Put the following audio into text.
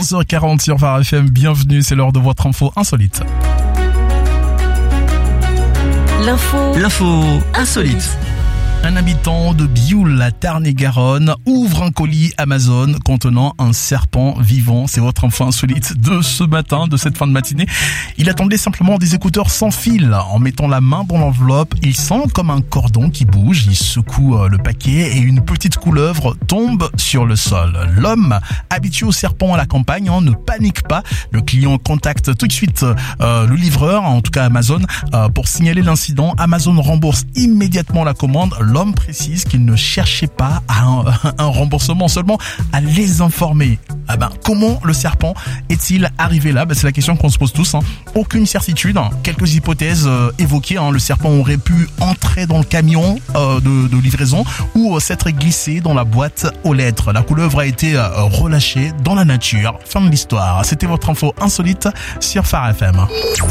11h40 sur Phare FM, bienvenue, c'est l'heure de votre info insolite. L'info insolite. Un habitant de Bioul, la Tarn-et-Garonne, ouvre un colis Amazon contenant un serpent vivant. C'est votre info insolite de ce matin, de cette fin de matinée. Il attendait simplement des écouteurs sans fil. En mettant la main dans l'enveloppe, il sent comme un cordon qui bouge. Il secoue le paquet et une petite couleuvre tombe sur le sol. L'homme, habitué au serpent à la campagne, ne panique pas. Le client contacte tout de suite le livreur, en tout cas Amazon, pour signaler l'incident. Amazon rembourse immédiatement la commande. L'homme précise qu'il ne cherchait pas à un remboursement, seulement à les informer. Comment le serpent est-il arrivé là? C'est la question qu'on se pose tous. Aucune certitude. Quelques hypothèses évoquées. Le serpent aurait pu entrer dans le camion de livraison ou s'être glissé dans la boîte aux lettres. La couleuvre a été relâchée dans la nature. Fin de l'histoire. C'était votre info insolite sur Phare FM.